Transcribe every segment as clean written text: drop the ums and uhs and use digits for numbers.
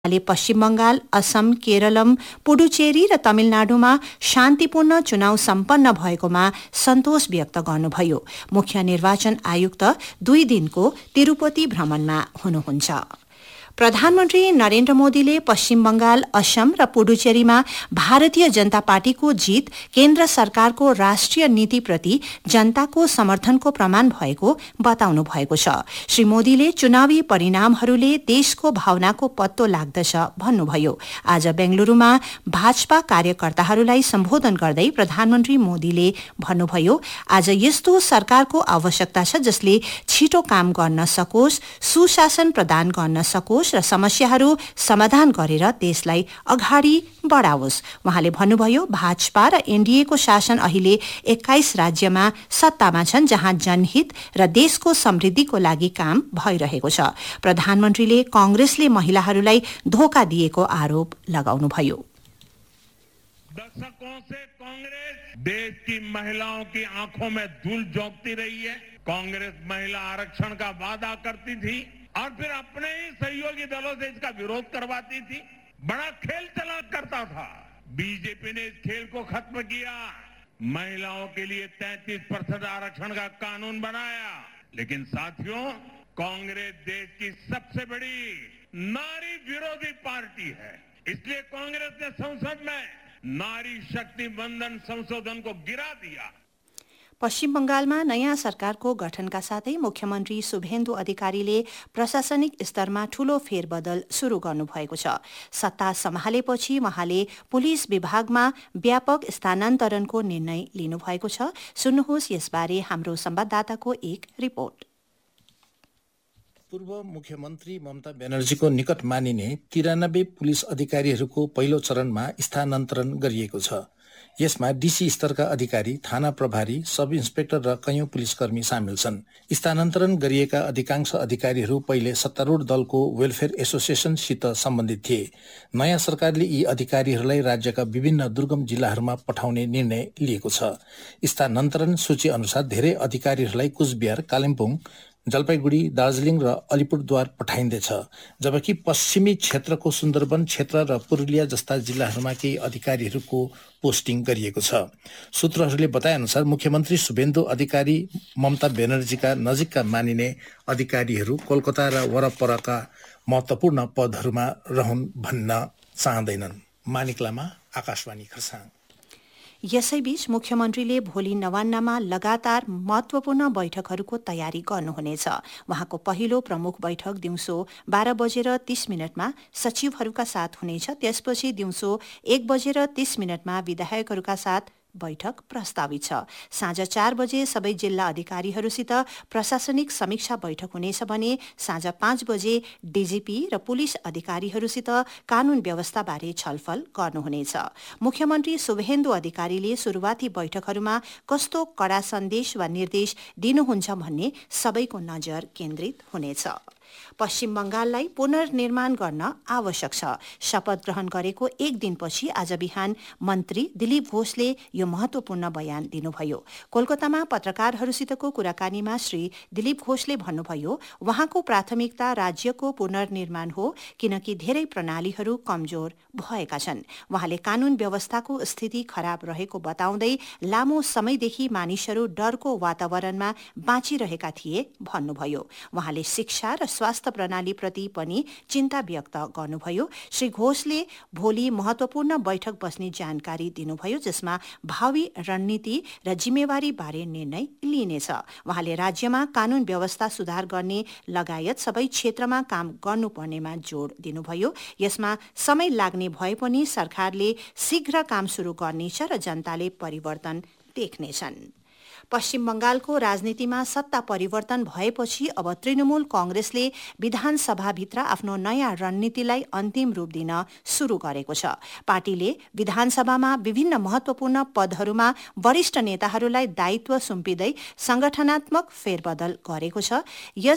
पश्चिम बंगाल, असम, केरलम, पुडुचेरी र तमिलनाडुमा शान्तिपूर्ण चुनाव सम्पन्न भएकोमा सन्तोष व्यक्त गर्नुभयो। मुख्य निर्वाचन आयुक्त 2 दिनको तिरुपति भ्रमणमा हुनुहुन्छ। प्रधानमन्त्री नरेन्द्र मोदीले पश्चिम बंगाल, असम र पुडुचेरीमा भारतीय जनता पार्टीको जीत केन्द्र सरकारको राष्ट्रिय नीतिप्रति जनताको समर्थनको प्रमाण भएको बताउनु भएको छ। श्री मोदीले चुनावी परिणामहरूले देशको भावनाको पत्तो लाग्दछ भन्नुभयो। आज बेंगलुरूमा भाजपा कार्यकर्ताहरूलाई सम्बोधन गर्दै प्रधानमन्त्री मोदीले भन्नुभयो, आज यस्तो सरकारको आवश्यकता छ जसले छिटो काम गर्न सकोस्, सुशासन प्रदान गर्न सकोस् र समस्याहरू समाधान गरेर देशलाई अगाडि बढाओस्। उहाँले भन्नुभयो, भाजपा र एनडीएको शासन अहिले 21 राज्यमा सत्तामा छन् जहाँ जनहित र देशको समृद्धिको लागि काम भइरहेको छ। प्रधानमन्त्रीले कांग्रेसले महिलाहरूलाई धोका दिएको आरोप लगाउनुभयो। दशकों से कांग्रेस देश की महिलाओं की आंखों में धूल झोंकती रही है। कांग्रेस महिला आरक्षण का वादा करती थी और फिर अपने ही सहयोगी दलों से इसका विरोध करवाती थी। बड़ा खेल चला करता था। बीजेपी ने इस खेल को खत्म किया। महिलाओं के लिए 33% आरक्षण का कानून बनाया। लेकिन साथियों, कांग्रेस देश की सबसे बड़ी नारी विरोधी पार्टी है। इसलिए कांग्रेस ने संसद में नारी शक्ति वंदन संशोधन को गिरा दिया। पश्चिम बंगालमा नयाँ सरकारको गठनका साथै मुख्यमन्त्री शुभेन्दु अधिकारीले प्रशासनिक स्तरमा ठूलो फेरबदल शुरू गर्नुभएको छ। सत्ता सम्हालेपछि उहाँले पुलिस विभागमा व्यापक स्थानान्तरणको निर्णय लिनुभएको छ। सुन्नुहोस् यसबारे हाम्रो संवाददाताको एक रिपोर्ट। पूर्व मुख्यमन्त्री ममता ब्यानर्जीको निकट मानिने 93 पुलिस अधिकारीहरूको पहिलो चरणमा स्थानान्तरण गरिएको छ। यसमा डीसी स्तरका अधिकारी, थाना प्रभारी, सब इन्सपेक्टर र कैयौं पुलिसकर्मी सामेल छन्। स्थानान्तरण गरिएका अधिकांश अधिकारीहरू पहिले सत्तारूढ दलको वेलफेयर एसोसिएसनसित सम्बन्धित थिए। नयाँ सरकारले यी अधिकारीहरूलाई राज्यका विभिन्न दुर्गम जिल्लाहरूमा पठाउने निर्णय लिएको छ। स्थानान्तरण सूची अनुसार धेरै अधिकारीहरूलाई कुचबिहार, कालिम्पोङ, जलपाइगुडी, दार्जिलिङ र अलिपुरद्वार पठाइँदैछ, जबकि पश्चिमी क्षेत्रको सुन्दरवन क्षेत्र र पुरुलिया जस्ता जिल्लाहरूमा केही अधिकारीहरूको पोस्टिङ गरिएको छ। सूत्रहरूले बताए अनुसार मुख्यमन्त्री शुभेन्दु अधिकारी ममता ब्यानर्जीका नजिकका मानिने अधिकारीहरू कोलकाता र वरपरका महत्वपूर्ण पदहरूमा रहन् भन्न चाहँदैनन्। मानिक लामा, आकाशवाणी खरसाङ। यसैबीच मुख्यमन्त्रीले भोलि नवान्नमा लगातार महत्वपूर्ण बैठकहरूको तयारी गर्नुहुनेछ। उहाँको पहिलो प्रमुख बैठक दिउँसो 12:30 सचिवहरूका साथ हुनेछ। त्यसपछि दिउँसो 1:30 विधायकहरूका साथ बैठक प्रस्तावित छ। साँझ 4 बजे सबै जिल्ला अधिकारीहरूसित प्रशासनिक समीक्षा बैठक हुनेछ भने साँझ 5 बजे डीजीपी र पुलिस अधिकारीहरूसित कानून व्यवस्थाबारे छलफल गर्नुहुनेछ। मुख्यमन्त्री शुभेन्दु अधिकारीले सुरुवाती बैठकहरूमा कस्तो कडा सन्देश वा निर्देश दिनुहुन्छ भन्ने सबैको नजर केन्द्रित हुनेछ। पश्चिम बंगाललाई पुनर्निर्माण गर्न आवश्यक छ। शपथ ग्रहण गरेको 1 दिनपछि आज बिहान मन्त्री दिलीप घोषले यो महत्वपूर्ण बयान दिनुभयो। कोलकातामा पत्रकारहरूसितको कुराकानीमा श्री दिलीप घोषले भन्नुभयो, उहाँको प्राथमिकता राज्यको पुनर्निर्माण हो किनकि धेरै प्रणालीहरू कमजोर भएका छन्। उहाँले कानून व्यवस्थाको स्थिति खराब रहेको बताउँदै लामो समयदेखि मानिसहरू डरको वातावरणमा बाँचिरहेका थिए भन्नुभयो। उहाँले शिक्षा र स्वास्थ्य प्रणालीप्रति पनि चिन्ता व्यक्त गर्नुभयो। श्री घोषले भोलि महत्वपूर्ण बैठक बस्ने जानकारी दिनुभयो, जसमा भावी रणनीति र जिम्मेवारी बारे निर्णय लिइनेछ। उहाँले राज्यमा कानून व्यवस्था सुधार गर्ने लगायत सबै क्षेत्रमा काम गर्नुपर्नेमा जोड दिनुभयो। यसमा समय लाग्ने भए पनि सरकारले शीघ्र काम सुरु गर्नेछ र जनताले परिवर्तन देख्नेछन्। पश्चिम बंगालको राजनीतिमा सत्ता परिवर्तन भएपछि अब तृणमूल कांग्रेसले विधानसभाभित्र आफ्नो नयाँ रणनीतिलाई अन्तिम रूप दिन शुरू गरेको छ। पार्टीले विधानसभामा विभिन्न महत्वपूर्ण पदहरूमा वरिष्ठ नेताहरूलाई दायित्व सुम्पिँदै संगठनात्मक फेरबदल गरेको छ। यस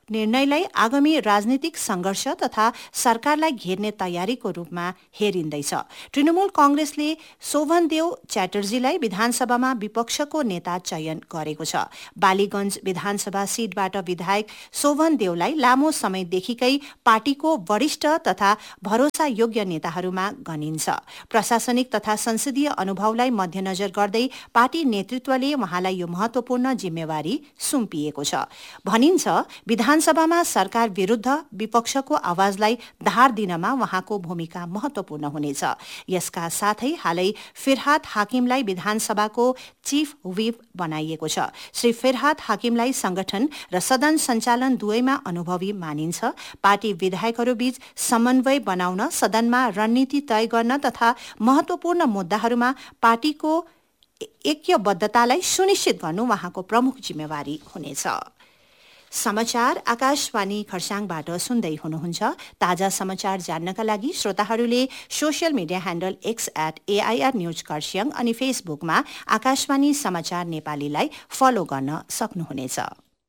निर्णयलाई आगामी राजनीतिक संघर्ष तथा सरकारलाई घेर्ने तयारीको रूपमा हेरिँदैछ। तृणमूल कांग्रेसले शोभनदेव च्याटर्जीलाई विधानसभामा विपक्षको नेता चयन गरेको छ। बालीगंज विधानसभा सीटबाट विधायक शोभनदेवलाई लामो समयदेखिकै पार्टीको वरिष्ठ तथा भरोसायोग्य नेताहरूमा गनिन्छ। प्रशासनिक तथा संसदीय अनुभवलाई मध्यनजर गर्दै पार्टी नेतृत्वले उहाँलाई यो महत्वपूर्ण जिम्मेवारी सुम्पिएको छ। भनिन्छ विधानसभामा सरकार विरुद्ध विपक्षको आवाजलाई धार दिनमा उहाँको भूमिका महत्वपूर्ण हुनेछ। यसका साथै हालै फिरहाद हाकिमलाई विधानसभाको चीफ व्हिप बनाइएको छ। श्री फिरहाद हाकिमलाई संगठन र सदन सञ्चालन दुवैमा अनुभवी मानिन्छ। पार्टी विधायकहरूबीच समन्वय बनाउन, सदनमा रणनीति तय गर्न तथा महत्वपूर्ण मुद्दाहरूमा पार्टीको ऐक्यबद्धतालाई सुनिश्चित गर्नु उहाँको प्रमुख जिम्मेवारी हुनेछ। समाचार आकाशवाणी खरसाङबाट सुन्दै हुनुहुन्छ। ताजा समाचार जान्नका लागि श्रोताहरूले social media handle X @AIR news Kurseong अनि फेसबुकमा आकाशवाणी समाचार नेपालीलाई फलो गर्न सक्नुहुनेछ।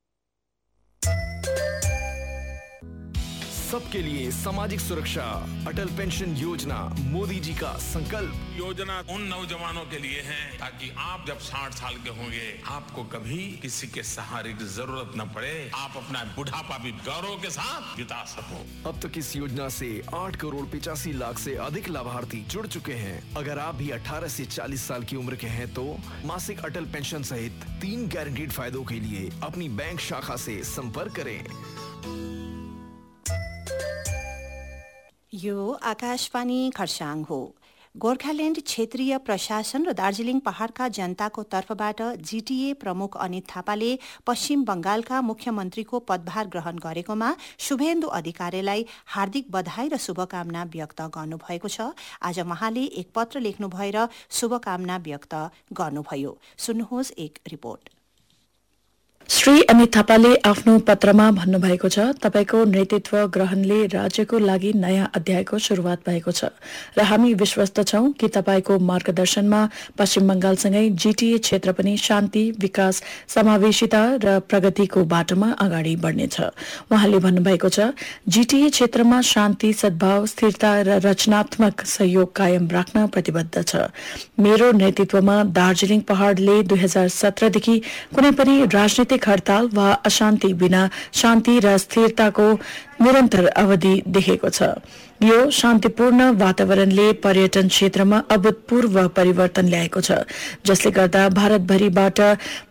सबके लिए सामाजिक सुरक्षा, अटल पेंशन योजना मोदी जी का संकल्प। योजना उन नौजवानों के लिए है ताकि आप जब 60 साल के होंगे आपको कभी किसी के सहारे की जरूरत न पड़े, आप अपना बुढ़ापा भी गौरव के साथ बिता सको। अब तक इस योजना से 8 करोड़ 85 लाख से अधिक लाभार्थी जुड़ चुके हैं। अगर आप भी 18 से 40 साल की उम्र के हैं तो मासिक अटल पेंशन सहित 3 गारंटीड फायदों के लिए अपनी बैंक शाखा से संपर्क करें। यो आकाशवाणी खरसाङ हो। गोर्खाल्यान्ड क्षेत्रीय प्रशासन र दार्जिलिङ पहाड़का जनताको तर्फबाट जीटीए प्रमुख अनित थापाले पश्चिम बंगालका मुख्यमन्त्रीको पदभार ग्रहण गरेकोमा शुभेन्दु अधिकारीलाई हार्दिक बधाई र शुभकामना व्यक्त गर्नुभएको छ। आज उहाँले एक पत्र लेख्नु भएर शुभकामना व्यक्त गर्नुभयो। सुन्नुहोस् एक रिपोर्ट। श्री अनित थापाले आफ्नो पत्रमा भन्नुभएको छ, तपाईको नेतृत्व ग्रहणले राज्यको लागि नयाँ अध्यायको शुरूआत भएको छ र हामी विश्वस्त छौं कि तपाईको मार्गदर्शनमा पश्चिम बंगालसँगै जीटीए क्षेत्र पनि शान्ति, विकास, समावेशिता र प्रगतिको बाटोमा अगाडि बढ्नेछ। उहाँले भन्नुभएको छ, जीटीए क्षेत्रमा शान्ति, सद्भाव, स्थिरता र रचनात्मक सहयोग कायम राख्न प्रतिबद्ध छ। मेरो नेतृत्वमा दार्जिलिङ पहाड़ले 2017 देखि कुनै पनि राजनीतिक हड़ताल वा अशान्ति बिना शान्ति र स्थिरताको निरन्तर अवधि देखेको छ। यो शान्तिपूर्ण वातावरणले पर्यटन क्षेत्रमा अभूतपूर्व परिवर्तन ल्याएको छ, जसले गर्दा भारतभरिबाट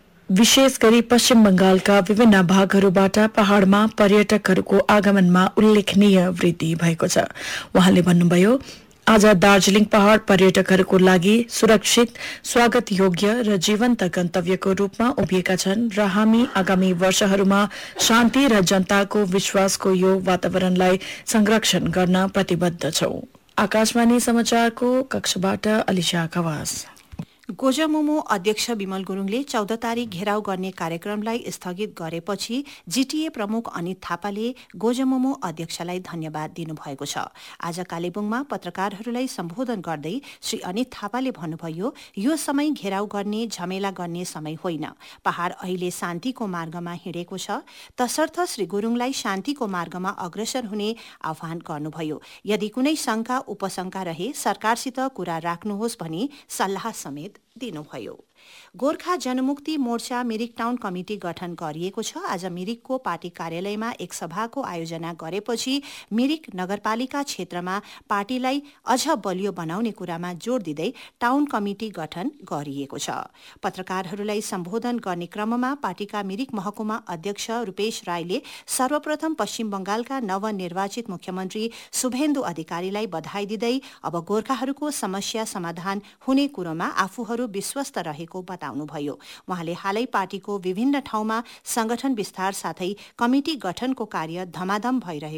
विशेष गरी पश्चिम बंगालका विभिन्न भागहरूबाट पहाड़मा पर्यटकहरूको आगमनमा उल्लेखनीय वृद्धि भएको छ। उहाँले भन्नुभयो, आज दार्जिलिङ पहाड़ पर्यटकहरूको लागि सुरक्षित, स्वागत योग्य र जीवन्त गन्तव्यको रूपमा उभिएका छन् र हामी आगामी वर्षहरूमा शान्ति र जनताको विश्वासको यो वातावरणलाई संरक्षण गर्न प्रतिबद्ध छौं। आकाशवाणी समाचारको कक्षबाट अलिशा खवास। गोजमोमो अध्यक्ष विमल गुरुङले 14 तारिक घेराउ गर्ने कार्यक्रमलाई स्थगित गरेपछि जीटीए प्रमुख अनित थापाले गोजमोमो अध्यक्षलाई धन्यवाद दिनुभएको छ। आज कालेबुङमा पत्रकारहरूलाई सम्बोधन गर्दै श्री अनित थापाले भन्नुभयो, यो समय घेराउ गर्ने, झमेला गर्ने समय होइन। पहाड़ अहिले शान्तिको मार्गमा हिँडेको छ। तसर्थ श्री गुरुङलाई शान्तिको मार्गमा अग्रसर हुने आह्वान गर्नुभयो। यदि कुनै शंका उपशंका रहे सरकारसित कुरा राख्नुहोस् भनी सल्लाह समेत दिनुभयो। गोर्खा जनमुक्ति मोर्चा मिरिक टाउन कमिटी गठन गरिएको छ। आज मिरिकको पार्टी कार्यालयमा एक सभाको आयोजना गरेपछि मिरिक नगरपालिका क्षेत्रमा पार्टीलाई अझ बलियो बनाउने कुरामा जोड़ दिँदै टाउन कमिटी गठन गरिएको छ। पत्रकारहरूलाई सम्बोधन गर्ने क्रममा पार्टीका मिरिक महकुमा अध्यक्ष रूपेश राईले सर्वप्रथम पश्चिम बंगालका नवनिर्वाचित मुख्यमन्त्री शुभेन्दु अधिकारीलाई बधाई दिँदै अब गोर्खाहरूको समस्या समाधान हुने कुरोमा आफूहरू विश्वस्त रहेको बताउनुभयो। उहाँले हालै पार्टीको विभिन्न ठाउँमा संगठन विस्तार साथै कमिटी गठनको कार्य धमाधम भइरहेको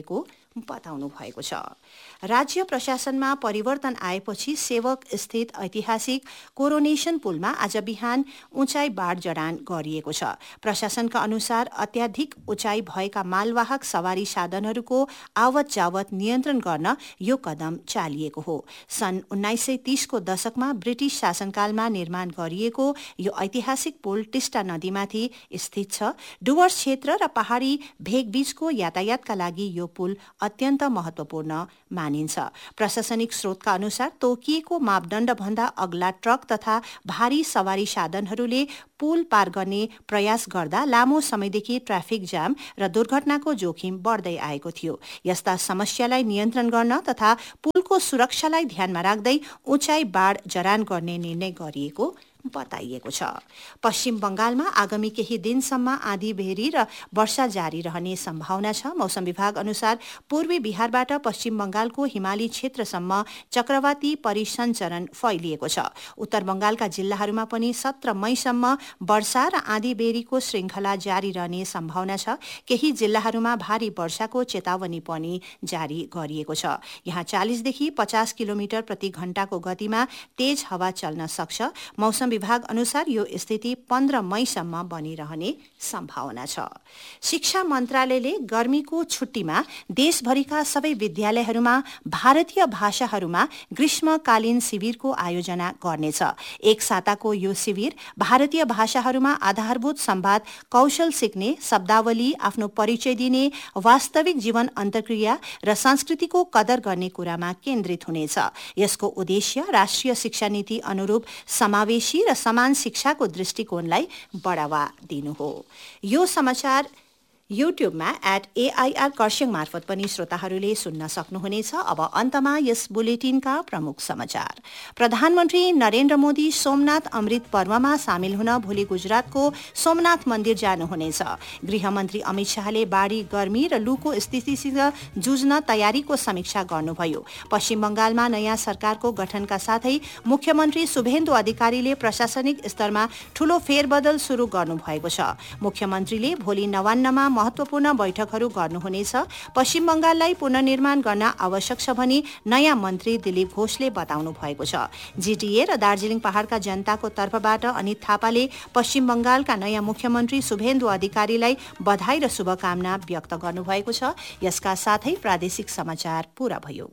बताउनु भएको छ। राज्य प्रशासनमा परिवर्तन आएपछि सेवक स्थित ऐतिहासिक कोरोनेसन पुलमा आज बिहान उचाइ बाढ जडान गरिएको छ। प्रशासनका अनुसार अत्याधिक उचाइ भएका मालवाहक सवारी साधनहरूको आवत जावत नियन्त्रण गर्न यो कदम चालिएको हो। सन् 1930 को दशकमा ब्रिटिश शासनकालमा निर्माण गरिएको यो ऐतिहासिक पुल टिस्टा नदीमाथि स्थित छ। डुवर्स क्षेत्र र पहाड़ी भेगबीचको यातायातका लागि यो पुल अत्यन्त महत्वपूर्ण मानिन्छ। प्रशासनिक स्रोतका अनुसार तोकिएको मापदण्डभन्दा अग्ला ट्रक तथा भारी सवारी साधनहरूले पुल पार गर्ने प्रयास गर्दा लामो समयदेखि ट्राफिक जाम र दुर्घटनाको जोखिम बढ्दै आएको थियो। यस्ता समस्यालाई नियन्त्रण गर्न तथा पुलको सुरक्षालाई ध्यानमा राख्दै उचाइ बाढ जडान गर्ने निर्णय गरिएको बताइएको छ। पश्चिम बंगालमा आगामी केही दिनसम्म आँधी बेहरी र वर्षा जारी रहने सम्भावना छ। मौसम विभाग अनुसार पूर्वी बिहारबाट पश्चिम बंगालको हिमाली क्षेत्रसम्म चक्रवाती परिसञ्चरण फैलिएको छ। उत्तर बंगालका जिल्लाहरूमा पनि 17 मईसम्म वर्षा र आँधी बेहरीको श्रृंखला जारी रहने सम्भावना छ। केही जिल्लाहरूमा भारी वर्षाको चेतावनी पनि जारी गरिएको छ। यहाँ 40 देखि 50 किलोमिटर प्रति घण्टाको गतिमा तेज हावा चल्न सक्छ। मौसम विभाग अनुसार यो स्थिति 15 मईसम्म बनिरहने सम्भावना छ। शिक्षा मन्त्रालयले गर्मीको छुट्टीमा देशभरिका सबै विद्यालयहरूमा भारतीय भाषाहरूमा ग्रीष्मकालीन शिविरको आयोजना गर्नेछ। एक साताको यो शिविर भारतीय भाषाहरूमा आधारभूत संवाद कौशल सिक्ने, शब्दावली, आफ्नो परिचय दिने, वास्तविक जीवन अन्तर्क्रिया र संस्कृतिको कदर गर्ने कुरामा केन्द्रित हुनेछ। यसको उद्देश्य राष्ट्रिय शिक्षा नीति अनुरूप समावेशी र समान शिक्षाको दृष्टिकोणलाई बढावा दिनु हो। यो समाचार युट्युबमा @AIR कर्सियङ मार्फत पनि श्रोताहरूले सुन्न सक्नुहुनेछ। अब अन्तमा यस बुलेटिनका प्रमुख समाचार। प्रधानमन्त्री नरेन्द्र मोदी सोमनाथ अमृत पर्वमा सामेल हुन भोलि गुजरातको सोमनाथ मन्दिर जानुहुनेछ। गृहमन्त्री अमित शाहले बाढी, गर्मी र लूको स्थितिसित जुझ्न तयारीको समीक्षा गर्नुभयो। पश्चिम बंगालमा नयाँ सरकारको गठनका साथै मुख्यमन्त्री शुभेन्दु अधिकारीले प्रशासनिक स्तरमा ठूलो फेरबदल शुरू गर्नुभएको छ। मुख्यमन्त्रीले भोलि नवान्नमा महत्वपूर्ण बैठकहरू गर्नुहुनेछ। पश्चिम बंगाललाई पुनर्निर्माण गर्न आवश्यक छ भनी नयाँ मन्त्री दिलीप घोषले बताउनु भएको छ। जीटीए र दार्जिलिङ पहाड़का जनताको तर्फबाट अनित थापाले पश्चिम बंगालका नयाँ मुख्यमन्त्री शुभेन्दु अधिकारीलाई बधाई र शुभकामना व्यक्त गर्नुभएको छ। यसका साथै प्रादेशिक समाचार पूरा भयो।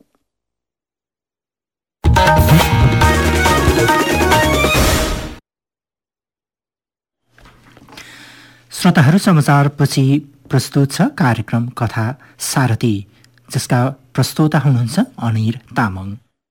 श्रोताहरू, समाचारपछि प्रस्तुत छ कार्यक्रम कथा सारथी, जसका प्रस्तोता हुनुहुन्छ अनिर तामाङ।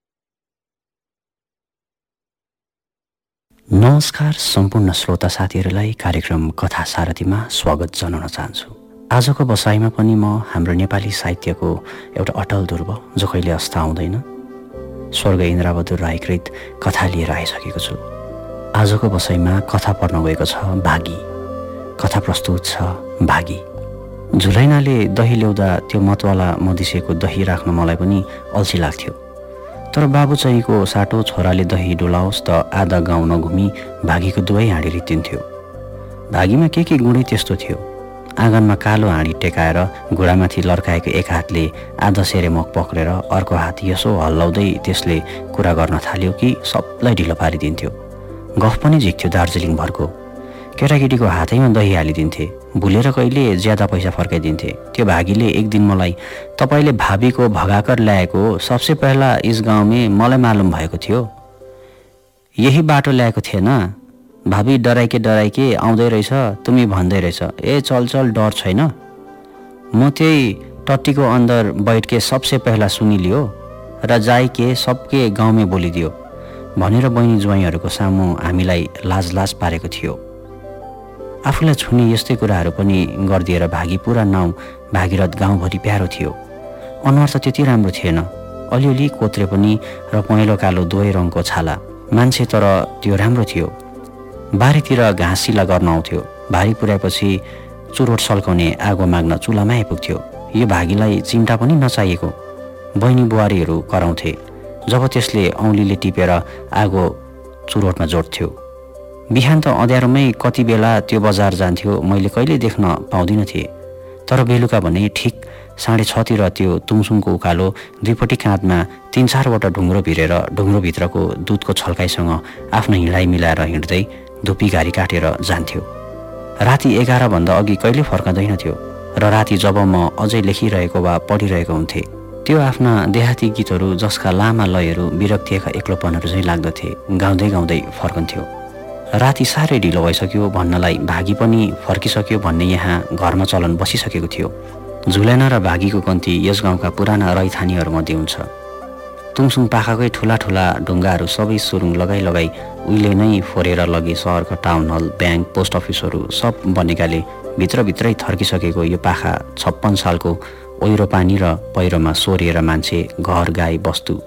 नमस्कार सम्पूर्ण श्रोता साथीहरूलाई कार्यक्रम कथा सारथीमा स्वागत जनाउन चाहन्छु। आजको बसाइमा पनि म हाम्रो नेपाली साहित्यको एउटा अटल ध्रुव जो कहिले अस्ताउँदैन, स्वर्ग इन्द्रबहादुर राईकृत कथा लिएर आइसकेको छु। आजको बसाइमा कथा पढ्न गएको छ भागी। कथा प्रस्तुत छ भागी। झुलाइनाले दही ल्याउँदा त्यो मतवाला मदिसेको दही राख्न मलाई पनि अल्छी लाग्थ्यो, तर बाबु चाहिँको साटो छोराले दही डोलाओस् त आधा गाउँ नघुमी भागीको दुवै हाँडी रित्तिन्थ्यो। भागीमा के गुणै त्यस्तो थियो। आँगनमा कालो हाँडी टेकाएर घुँडामाथि लर्काएको एक हातले आधा सेरे मग पक्रेर अर्को हात यसो हल्लाउँदै त्यसले कुरा गर्न थाल्यो कि सबलाई ढिलो पारिदिन्थ्यो। गफ पनि झिक्थ्यो दार्जिलिङ भरको। केटाकेटीको हातैमा दही हालिदिन्थे, भुलेर कहिले ज्यादा पैसा फर्काइदिन्थे। त्यो भागीले एक दिन मलाई, तपाईँले भाबीको भगाकर ल्याएको सबसे पहला इस गाउँ में मलाई मालुम भएको थियो, यही बाटो ल्याएको थिएन, भाबी डराइके आउँदै रहेछ, तुमी भन्दै रहेछ ए चल डर छैन। म त्यही टट्टीको अंदर बैठ के सबसे पहला सुनिलियो र जाइके सबके गाउँ में बोलिदियो भनेर बहिनी ज्वाइँहरूको सामु हामीलाई लाज पारेको थियो। आफूलाई छुने यस्तै कुराहरू पनि गरिदिएर भागी पुरा नाउँ भागीरथ गाउँभरि प्यारो थियो। अनुहार त त्यति राम्रो थिएन, अलिअलि कोत्रे पनि र पहेँलो कालो दुवै रङको छाला, मान्छे तर त्यो राम्रो थियो। बारीतिर घाँस सिला गर्न आउँथ्यो, भारी पुर्याएपछि चुरोट सल्काउने आगो माग्न चुलामा आइपुग्थ्यो। यो भागीलाई चिम्टा पनि नचाहिएको बहिनी बुहारीहरू कराउँथे जब त्यसले औँलीले टिपेर आगो चुरोटमा जोड्थ्यो। बिहान त अँध्यारोमै कति बेला त्यो बजार जान्थ्यो मैले कहिले देख्न पाउँदिन थिएँ, तर बेलुका भने ठिक 6:30 तिर त्यो तुङसुङको उकालो दुईपट्टि काँधमा 3-4वटा ढुङ्ग्रो भिरेर ढुङ्ग्रोभित्रको दुधको छल्काइसँग आफ्नो हिँडाइ मिलाएर हिँड्दै धुपी गाडी काटेर जान्थ्यो। राति 11 भन्दा अघि कहिले फर्कँदैन थियो र राति जब म अझै लेखिरहेको वा पढिरहेको हुन्थे त्यो आफ्ना देहाती गीतहरू जसका लामा लयहरू विरक्तिएका एक्लोपनहरू चाहिँ लाग्दथे गाउँदै गाउँदै फर्कन्थ्यो। राति साह्रै ढिलो भइसक्यो भन्नलाई भागी पनि फर्किसक्यो भन्ने यहाँ घरमा चलन बसिसकेको थियो। झुलेना र भागीको कन्ती यस गाउँका पुराना रैथानीहरूमध्ये हुन्छ। तुङसुङ पाखाकै ठुला ठुला ढुङ्गाहरू सबै सुरुङ लगाई उहिले नै फोरेर लगे सहरका टाउन हल, ब्याङ्क, पोस्ट अफिसहरू सब बनेकाले भित्रभित्रै थर्किसकेको यो पाखा 56 सालको ओहिरो पानी र पहिरोमा सोरिएर मान्छे, घर, गाई, वस्तु